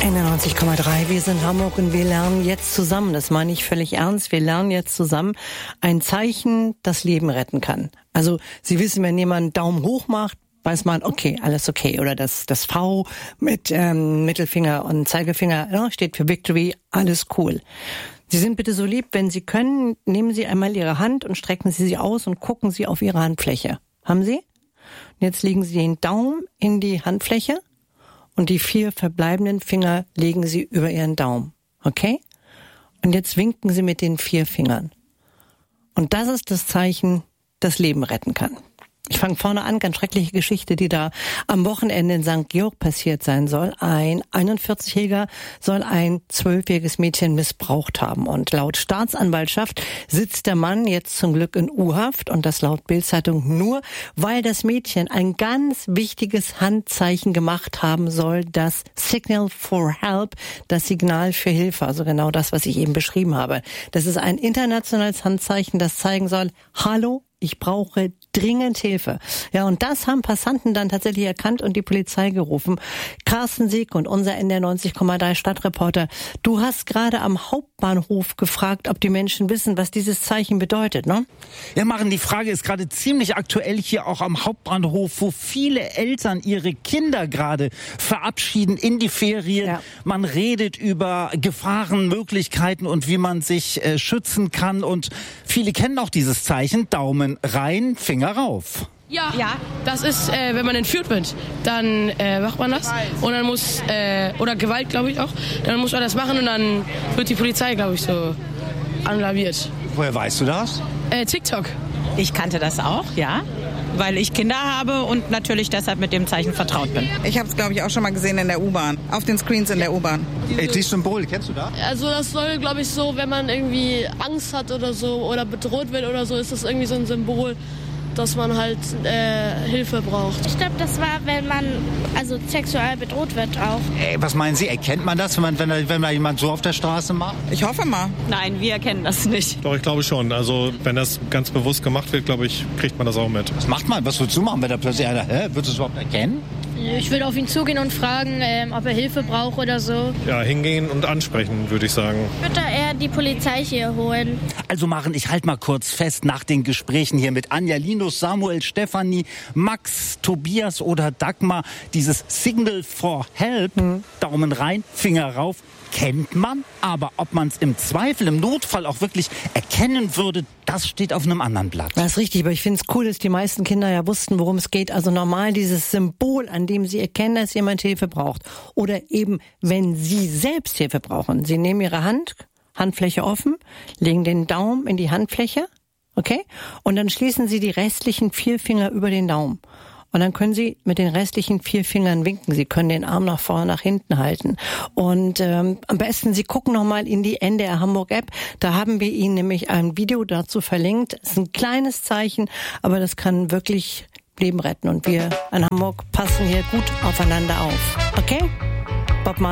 91,3, wir sind Hamburg und wir lernen jetzt zusammen, das meine ich völlig ernst, wir lernen jetzt zusammen ein Zeichen, das Leben retten kann. Also Sie wissen, wenn jemand einen Daumen hoch macht, weiß man, okay, alles okay. Oder das V mit Mittelfinger und Zeigefinger steht für Victory, alles cool. Sie sind bitte so lieb, wenn Sie können, nehmen Sie einmal Ihre Hand und strecken Sie sie aus und gucken Sie auf Ihre Handfläche. Haben Sie? Und jetzt legen Sie den Daumen in die Handfläche und die 4 verbleibenden Finger legen Sie über Ihren Daumen. Okay? Und jetzt winken Sie mit den 4 Fingern. Und das ist das Zeichen, das Leben retten kann. Ich fange vorne an, ganz schreckliche Geschichte, die da am Wochenende in St. Georg passiert sein soll. Ein 41-Jähriger soll ein 12-jähriges Mädchen missbraucht haben. Und laut Staatsanwaltschaft sitzt der Mann jetzt zum Glück in U-Haft und das laut Bild-Zeitung nur, weil das Mädchen ein ganz wichtiges Handzeichen gemacht haben soll, das Signal for Help, das Signal für Hilfe, also genau das, was ich eben beschrieben habe. Das ist ein internationales Handzeichen, das zeigen soll, hallo, ich brauche dringend Hilfe. Ja, und das haben Passanten dann tatsächlich erkannt und die Polizei gerufen. Carsten Sieg und unser NDR 90,3 Stadtreporter, du hast gerade am Hauptbahnhof gefragt, ob die Menschen wissen, was dieses Zeichen bedeutet, ne? Ja, Maren, die Frage ist gerade ziemlich aktuell hier auch am Hauptbahnhof, wo viele Eltern ihre Kinder gerade verabschieden in die Ferien. Ja. Man redet über Gefahren, Möglichkeiten und wie man sich schützen kann. Und viele kennen auch dieses Zeichen, Daumen rein, Finger rauf. Ja, das ist, wenn man entführt wird, dann macht man das und dann muss, oder Gewalt, glaube ich auch, dann muss man das machen und dann wird die Polizei, glaube ich, so alarmiert. Woher weißt du das? TikTok. Ich kannte das auch, ja, weil ich Kinder habe und natürlich deshalb mit dem Zeichen vertraut bin. Ich habe es, glaube ich, auch schon mal gesehen in der U-Bahn, auf den Screens in der U-Bahn. Dieses Symbol, kennst du das? Also das soll, glaube ich, so, wenn man irgendwie Angst hat oder so oder bedroht wird oder so, ist das irgendwie so ein Symbol, dass man halt Hilfe braucht. Ich glaube, das war, wenn man also sexuell bedroht wird auch. Was meinen Sie, erkennt man das, wenn da jemand so auf der Straße macht? Ich hoffe mal. Nein, wir erkennen das nicht. Doch, ich glaube schon. Also wenn das ganz bewusst gemacht wird, glaube ich, kriegt man das auch mit. Was macht man? Was würdest du machen, wenn da plötzlich einer, würdest du es überhaupt erkennen? Ich würde auf ihn zugehen und fragen, ob er Hilfe braucht oder so. Ja, hingehen und ansprechen, würde ich sagen. Ich würde eher die Polizei hier holen. Also Maren, ich halte mal kurz fest, nach den Gesprächen hier mit Anja, Linus, Samuel, Stefanie, Max, Tobias oder Dagmar, dieses Signal for Help, Daumen rein, Finger rauf, kennt man, aber ob man es im Zweifel, im Notfall auch wirklich erkennen würde, das steht auf einem anderen Blatt. Das ist richtig, aber ich finde es cool, dass die meisten Kinder ja wussten, worum es geht. Also normal dieses Symbol, an dem sie erkennen, dass jemand Hilfe braucht. Oder eben, wenn sie selbst Hilfe brauchen. Sie nehmen ihre Handfläche offen, legen den Daumen in die Handfläche, okay? Und dann schließen sie die restlichen 4 Finger über den Daumen. Und dann können Sie mit den restlichen 4 Fingern winken. Sie können den Arm nach vorne, nach hinten halten. Und am besten, Sie gucken nochmal in die NDR Hamburg App. Da haben wir Ihnen nämlich ein Video dazu verlinkt. Das ist ein kleines Zeichen, aber das kann wirklich Leben retten. Und wir in Hamburg passen hier gut aufeinander auf. Okay? Bob Marley.